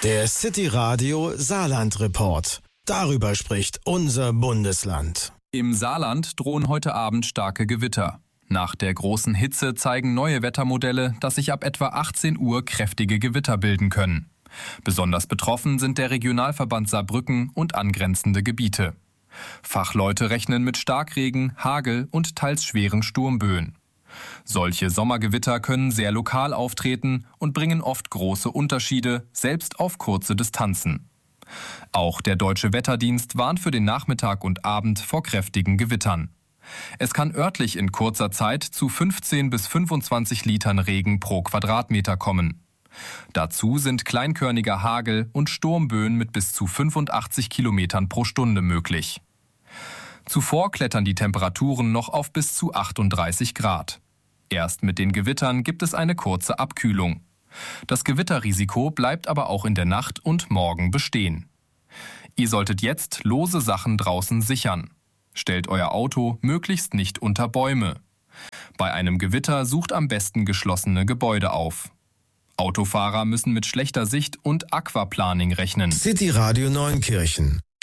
Der City Radio Saarland Report. Darüber spricht unser Bundesland. Im Saarland drohen heute Abend starke Gewitter. Nach der großen Hitze zeigen neue Wettermodelle, dass sich ab etwa 18 Uhr kräftige Gewitter bilden können. Besonders betroffen sind der Regionalverband Saarbrücken und angrenzende Gebiete. Fachleute rechnen mit Starkregen, Hagel und teils schweren Sturmböen. Solche Sommergewitter können sehr lokal auftreten und bringen oft große Unterschiede, selbst auf kurze Distanzen. Auch der Deutsche Wetterdienst warnt für den Nachmittag und Abend vor kräftigen Gewittern. Es kann örtlich in kurzer Zeit zu 15 bis 25 Litern Regen pro Quadratmeter kommen. Dazu sind kleinkörniger Hagel und Sturmböen mit bis zu 85 Kilometern pro Stunde möglich. Zuvor klettern die Temperaturen noch auf bis zu 38 Grad. Erst mit den Gewittern gibt es eine kurze Abkühlung. Das Gewitterrisiko bleibt aber auch in der Nacht und morgen bestehen. Ihr solltet jetzt lose Sachen draußen sichern. Stellt euer Auto möglichst nicht unter Bäume. Bei einem Gewitter sucht am besten geschlossene Gebäude auf. Autofahrer müssen mit schlechter Sicht und Aquaplaning rechnen. City Radio Neunkirchen